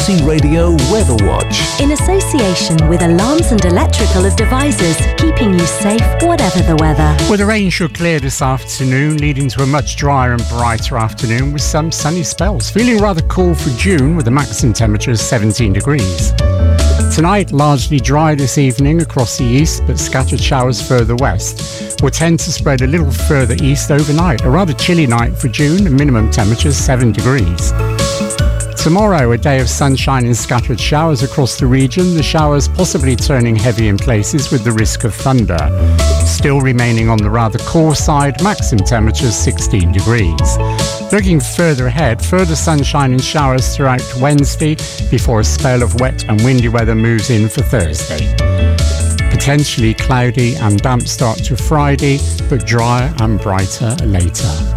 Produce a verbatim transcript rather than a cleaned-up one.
C Radio Weather Watch. In association with Alarms and Electrical Devices, keeping you safe whatever the weather. Well, the rain should clear this afternoon, leading to a much drier and brighter afternoon with some sunny spells. Feeling rather cool for June with a maximum temperature of seventeen degrees. Tonight, largely dry this evening across the east, but scattered showers further west will tend to spread a little further east overnight. A rather chilly night for June, and minimum temperatures seven degrees. Tomorrow, a day of sunshine and scattered showers across the region, the showers possibly turning heavy in places with the risk of thunder. Still remaining on the rather cool side, maximum temperatures sixteen degrees. Looking further ahead, further sunshine and showers throughout Wednesday before a spell of wet and windy weather moves in for Thursday. Potentially cloudy and damp start to Friday, but drier and brighter later.